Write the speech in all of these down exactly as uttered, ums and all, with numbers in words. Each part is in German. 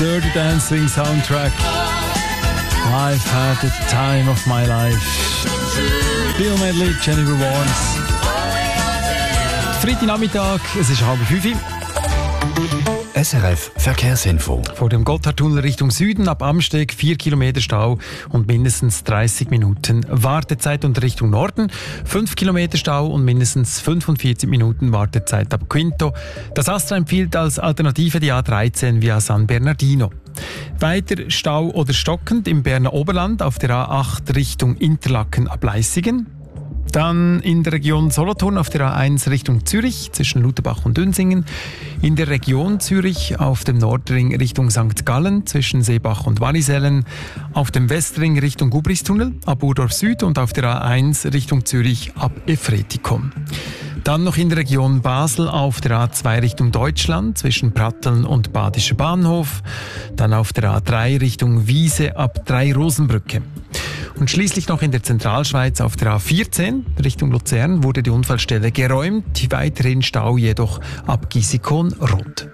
Dirty Dancing Soundtrack. I've had the time of my life. Bill Medley, Jennifer Warnes. Freitagnachmittag, es ist halb fünf. S R F Verkehrsinfo. Vor dem Gotthardtunnel Richtung Süden ab Amsteg vier Kilometer Stau und mindestens dreißig Minuten Wartezeit. Und Richtung Norden fünf Kilometer Stau und mindestens fünfundvierzig Minuten Wartezeit ab Quinto. Das Astra empfiehlt als Alternative die A dreizehn via San Bernardino. Weiter Stau oder stockend im Berner Oberland auf der A acht Richtung Interlaken ab Leissigen. Dann in der Region Solothurn auf der A eins Richtung Zürich zwischen Lutherbach und Dünsingen. In der Region Zürich auf dem Nordring Richtung Sankt Gallen zwischen Seebach und Wallisellen. Auf dem Westring Richtung Gubristunnel ab Urdorf Süd und auf der A eins Richtung Zürich ab Efretikon. Dann noch in der Region Basel auf der A zwei Richtung Deutschland zwischen Pratteln und Badischer Bahnhof. Dann auf der A drei Richtung Wiese ab Drei-Rosenbrücke. Und schließlich noch in der Zentralschweiz auf der A vierzehn Richtung Luzern wurde die Unfallstelle geräumt, weiterhin Stau jedoch ab Gisikon-Rot.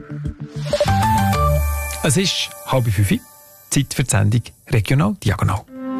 Es ist halb fünf, Zeit für die Sendung Regional Diagonal.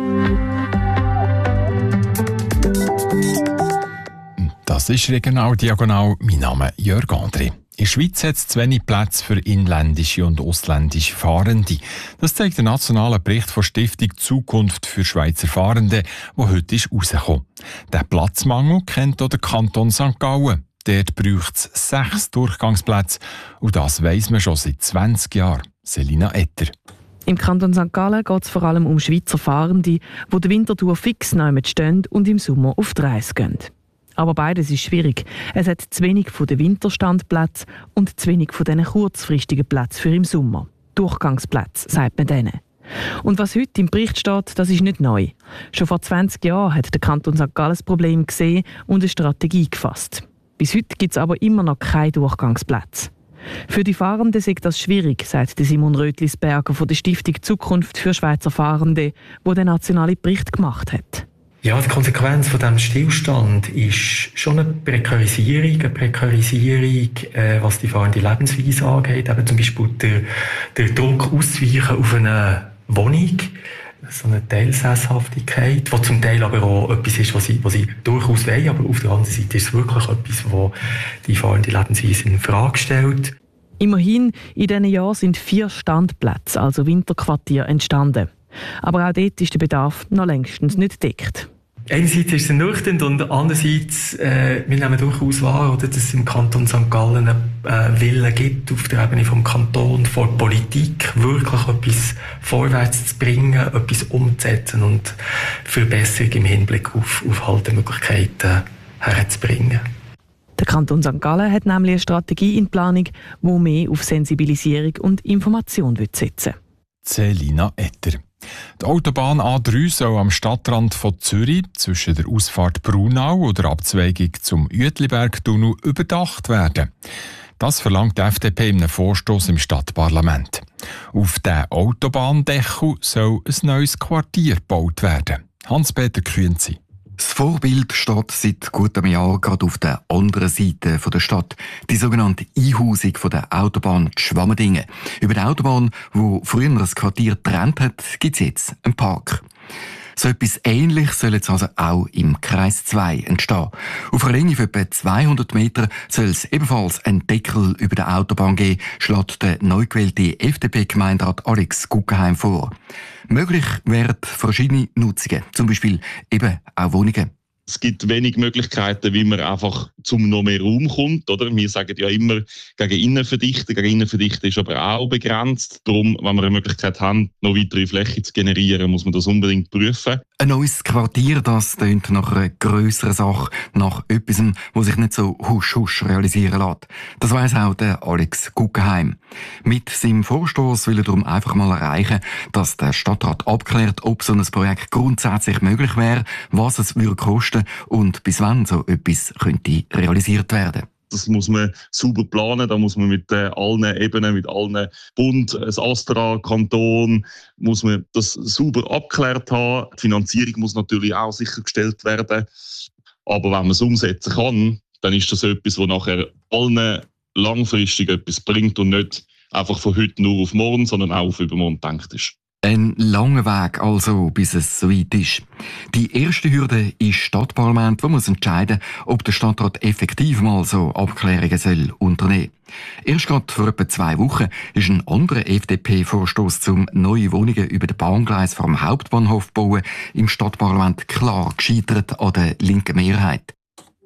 Das ist Regional Diagonal. Mein Name ist Jörg André. In der Schweiz hat es zu wenig Platz für inländische und ausländische Fahrende. Das zeigt der nationale Bericht von Stiftung Zukunft für Schweizer Fahrende, der heute ist rausgekommen. Den Platzmangel kennt auch der Kanton Sankt Gallen. Dort braucht es sechs Durchgangsplätze und das weiss man schon seit zwanzig Jahren. Selina Etter. Im Kanton Sankt Gallen geht es vor allem um Schweizer Fahrende, die den Winterthur fix neu stehen und im Sommer auf die Reise gehen. Aber beides ist schwierig. Es hat zu wenig von den Winterstandplätzen und zu wenig von diesen kurzfristigen Plätzen für im Sommer. Durchgangsplätze, sagt man denen. Und was heute im Bericht steht, das ist nicht neu. Schon vor zwanzig Jahren hat der Kanton Sankt Gallen das Problem gesehen und eine Strategie gefasst. Bis heute gibt es aber immer noch keine Durchgangsplätze. Für die Fahrenden ist das schwierig, sagt Simon Rötlisberger von der Stiftung Zukunft für Schweizer Fahrende, die den nationalen Bericht gemacht hat. Ja, die Konsequenz von diesem Stillstand ist schon eine Prekarisierung, eine Prekarisierung, äh, was die fahrende Lebensweise angeht. Eben zum Beispiel der, der Druck auszuweichen auf eine Wohnung, so eine Teilsesshaftigkeit, was zum Teil aber auch etwas ist, was sie, was sie durchaus wollen, aber auf der anderen Seite ist es wirklich etwas, was die fahrende Lebensweise in Frage stellt. Immerhin, in diesen Jahren sind vier Standplätze, also Winterquartiere, entstanden. Aber auch dort ist der Bedarf noch längstens nicht gedeckt. Einerseits ist es ernüchternd und andererseits, äh, wir nehmen durchaus wahr, oder, dass es im Kanton Sankt Gallen einen äh, Willen gibt, auf der Ebene vom Kanton, von der Politik, wirklich etwas vorwärts zu bringen, etwas umzusetzen und Verbesserung im Hinblick auf, auf Haltemöglichkeiten herzubringen. Der Kanton Sankt Gallen hat nämlich eine Strategie in Planung, die mehr auf Sensibilisierung und Information setzen will. Selina Etter. Die Autobahn A drei soll am Stadtrand von Zürich zwischen der Ausfahrt Brunau und der Abzweigung zum Uetliberg-Tunnel überdacht werden. Das verlangt die F D P in einem Vorstoss im Stadtparlament. Auf diesem Autobahndeckel soll ein neues Quartier gebaut werden. Hans-Peter Künzi. Das Vorbild steht seit gut einem Jahr gerade auf der anderen Seite der Stadt. Die sogenannte Einhausung von der Autobahn Schwammendingen. Über die Autobahn, die früher das Quartier getrennt hat, gibt es jetzt einen Park. So etwas Ähnliches soll jetzt also auch im Kreis zwei entstehen. Auf einer Linie von etwa zweihundert Metern soll es ebenfalls einen Deckel über der Autobahn geben, schlägt der neu gewählte F D P-Gemeinderat Alex Guggenheim vor. Möglich wären verschiedene Nutzungen, zum Beispiel eben auch Wohnungen. Es gibt wenig Möglichkeiten, wie man einfach zum noch mehr Raum kommt. Oder? Wir sagen ja immer, gegen Innenverdichten. Gegen Innenverdichten ist aber auch begrenzt. Darum, wenn wir eine Möglichkeit haben, noch weitere Fläche zu generieren, muss man das unbedingt prüfen. Ein neues Quartier, das tönt nach einer grösseren Sache, nach etwas, was sich nicht so husch-husch realisieren lässt. Das weiss auch der Alex Guggenheim. Mit seinem Vorstoss will er darum einfach mal erreichen, dass der Stadtrat abklärt, ob so ein Projekt grundsätzlich möglich wäre, was es würde kosten und bis wann so etwas könnte realisiert werden. Das muss man sauber planen, da muss man mit äh, allen Ebenen, mit allen Bund, das Astra, Kanton, muss man das sauber abgeklärt haben. Die Finanzierung muss natürlich auch sichergestellt werden. Aber wenn man es umsetzen kann, dann ist das etwas, was nachher allen langfristig etwas bringt und nicht einfach von heute nur auf morgen, sondern auch auf übermorgen gedacht ist. Ein langer Weg also, bis es soweit ist. Die erste Hürde ist das Stadtparlament, das muss entscheiden, ob der Stadtrat effektiv mal so Abklärungen soll unternehmen. Erst gerade vor etwa zwei Wochen ist ein anderer F D P-Vorstoß zum neue Wohnungen über den Bahngleis vor dem Hauptbahnhof bauen im Stadtparlament klar gescheitert an der linken Mehrheit.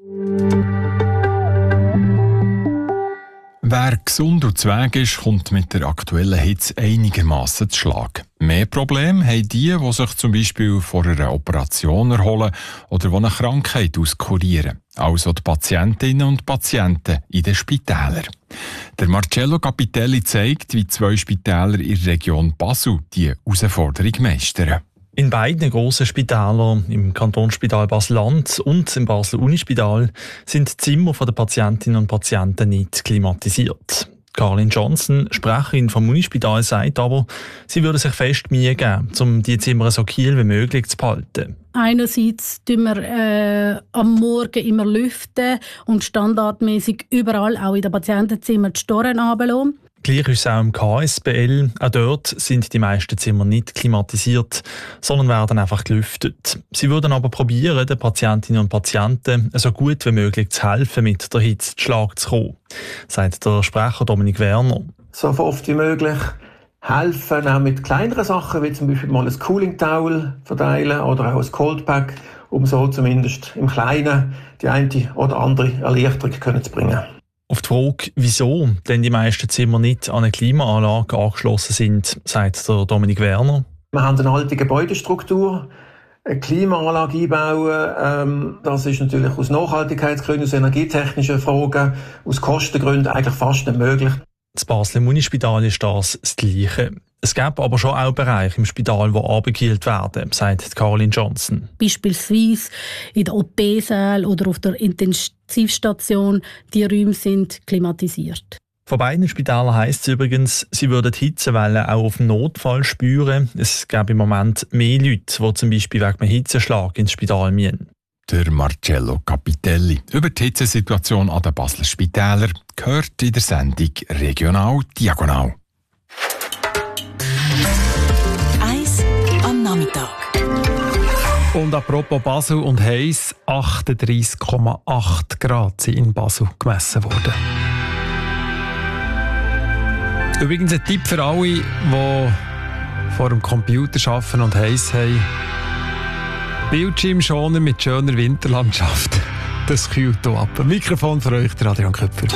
Wer gesund und zweg ist, kommt mit der aktuellen Hitze einigermaßen zu Schlag. Mehr Probleme haben die, die sich zum Beispiel vor einer Operation erholen oder die eine Krankheit auskurieren. Also die Patientinnen und Patienten in den Spitälern. Der Marcello Capitelli zeigt, wie zwei Spitäler in der Region Basel die Herausforderung meistern. In beiden grossen Spitälern, im Kantonsspital Basel-Land und im Basel-Unispital, sind die Zimmer der Patientinnen und Patienten nicht klimatisiert. Caroline Johnson, Sprecherin vom Unispital, sagt aber, sie würde sich fest Mühe geben, um die Zimmer so kühl wie möglich zu behalten. Einerseits tun wir äh, am Morgen immer lüften und standardmäßig überall, auch in den Patientenzimmern, die Storen runterlassen. Gleich ist es auch im K S B L. Auch dort sind die meisten Zimmer nicht klimatisiert, sondern werden einfach gelüftet. Sie würden aber probieren, den Patientinnen und Patienten so gut wie möglich zu helfen, mit der Hitze zu Schlag zu kommen, sagt der Sprecher Dominik Werner. So oft wie möglich helfen, auch mit kleineren Sachen, wie zum Beispiel mal ein Cooling Towel verteilen oder auch ein Cold Pack, um so zumindest im Kleinen die eine oder andere Erleichterung können zu bringen. Auf die Frage, wieso denn die meisten Zimmer nicht an eine Klimaanlage angeschlossen sind, sagt der Dominik Werner. Wir haben eine alte Gebäudestruktur. Eine Klimaanlage einbauen, ähm, das ist natürlich aus Nachhaltigkeitsgründen, aus energietechnischen Fragen, aus Kostengründen eigentlich fast nicht möglich. Das Basler Munispital ist das das Gleiche. Es gibt aber schon auch Bereiche im Spital, die abgekühlt werden, sagt Caroline Johnson. Beispielsweise in der O P-Saal oder auf der Intensivstation, die Räume sind klimatisiert. Von beiden Spitälern heisst es übrigens, sie würden die Hitzewelle auch auf Notfall spüren. Es gäbe im Moment mehr Leute, die zum Beispiel wegen einem Hitzeschlag ins Spital müssen. Der Marcello Capitelli über die Hitzesituation an den Basler Spitälern gehört in der Sendung Regional Diagonal. Eins am Nachmittag. Und apropos Basel und heiß, achtunddreissig Komma acht Grad sind in Basel gemessen worden. Übrigens ein Tipp für alle, die vor dem Computer arbeiten und heiß haben. Bildschirmschoner mit schöner Winterlandschaft. Das kühlt hier ab. Ein Mikrofon für euch, der Adrian Köpfer.